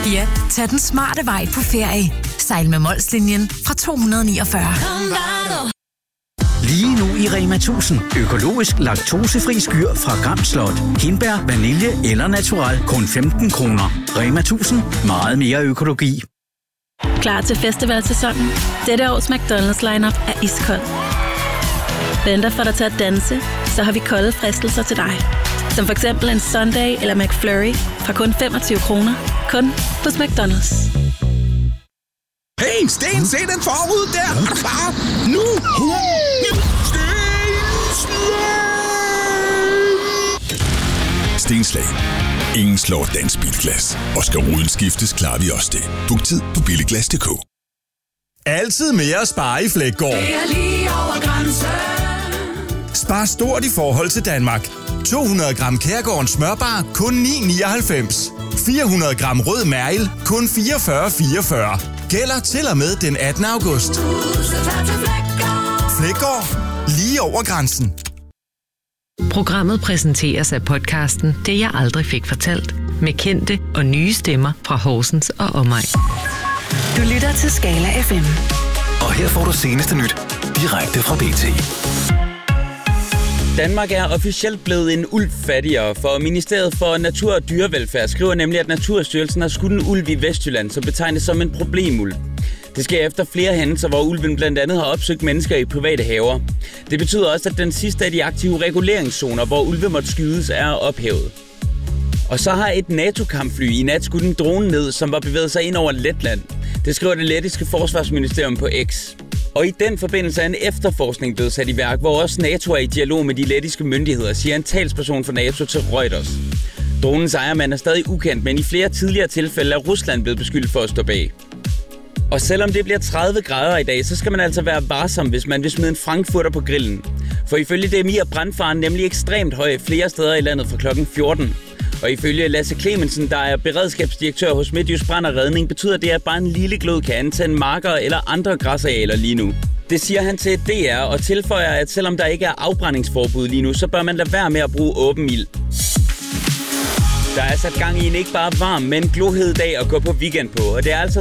Ja, tag den smarte vej på ferie. Sejl med Molslinjen fra 249. Lige nu i Rema 1000. Økologisk laktosefri skyr fra Gram Slot. Hindbær, vanilje eller natural. Kun 15 kroner. Rema 1000. Meget mere økologi. Klar til festivalsæsonen? Dette års McDonald's lineup er iskold. Venter for dig til at danse, så har vi kolde fristelser til dig. Som for eksempel en Sundae eller McFlurry fra kun 25 kroner. Kun hos McDonald's. Hey, Sten, se den forud der! Er du klar? Nu! Stenslag. Ingen slår dansk bilglas. Og skal ruden skiftes, klarer vi også det. Book tid på billiglas.dk. Altid mere at spare i Flækgaard. Det er lige over grænsen. Spar stort i forhold til Danmark. 200 gram Kærgårdens smørbar, kun 9,99. 400 gram rød mærgel, kun 44,44. Gælder til og med den 18. august. Flækgaard. Lige over grænsen. Programmet præsenteres af podcasten Det jeg aldrig fik fortalt. Med kendte og nye stemmer fra Horsens og omegn. Du lytter til Skala FM. Og her får du seneste nyt direkte fra BT. Danmark er officielt blevet en ulv fattigere, for Ministeriet for Natur og Dyrevelfærd skriver nemlig, at Naturstyrelsen har skudt en ulv i Vestjylland, som betegnes som en problemulv. Det sker efter flere hændelser, hvor ulven blandt andet har opsøgt mennesker i private haver. Det betyder også, at den sidste af de aktive reguleringszoner, hvor ulve måtte skydes, er ophævet. Og så har et NATO-kampfly i nat skudt en drone ned, som var bevæget sig ind over Letland. Det skriver det lettiske forsvarsministerium på X. Og i den forbindelse er en efterforskning blevet sat i værk, hvor også NATO er i dialog med de lettiske myndigheder, siger en talsperson for NATO til Reuters. Dronens ejermand er stadig ukendt, men i flere tidligere tilfælde er Rusland blevet beskyldt for at stå bag. Og selvom det bliver 30 grader i dag, så skal man altså være varsom, hvis man vil smide en frankfurter på grillen. For ifølge DMI er brandfaren nemlig ekstremt høj flere steder i landet fra klokken 14. Og ifølge Lasse Clemensen, der er beredskabsdirektør hos Midtjysk Brand og Redning, betyder det, at bare en lille glød kan antænde marker eller andre græsarealer lige nu. Det siger han til DR og tilføjer, at selvom der ikke er afbrændingsforbud lige nu, så bør man lade være med at bruge åben ild. Der er sat gang i en ikke bare varm, men glohed dag at gå på weekend på, og det er altså